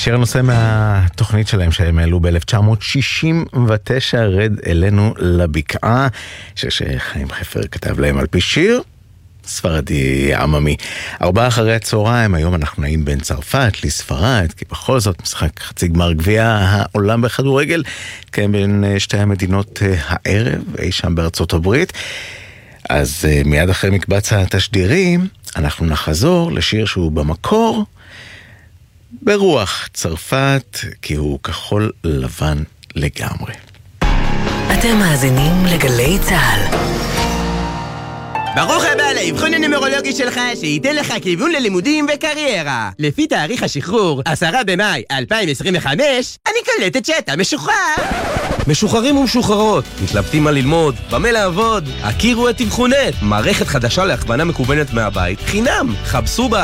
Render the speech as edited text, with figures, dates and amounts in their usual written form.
שיר הנושא מהתוכנית שלהם שהם העלו ב-1969, רד אלינו לבקעה, שחיים חפר כתב להם על פי שיר ספרדי עממי. 4 אחרי הצהריים, היום אנחנו נעים בין צרפת לספרד, כי בכל זאת משחק חצי גמר גביע העולם בכדורגל, כן, בין שתי המדינות הערב, אי שם בארצות הברית. אז מיד אחרי מקבץ התשדירים, אנחנו נחזור לשיר שהוא במקור ברוח צרפת, כי הוא כחול לבן לגמרי. אתם מאזינים לגלי צהל. ברוך הבא לאבחון הנומרולוגי שלך, שייתן לך כיוון ללימודים וקריירה. לפי תאריך השחרור, 10 במאי 2025, אני קולטת שאתה משוחרר. משוחררים ומשוחררות, מתלבטים מה ללמוד, במה לעבוד, הכירו את אבחונת, מערכת חדשה להכוונה מקוונת מהבית, חינם, חפשו בה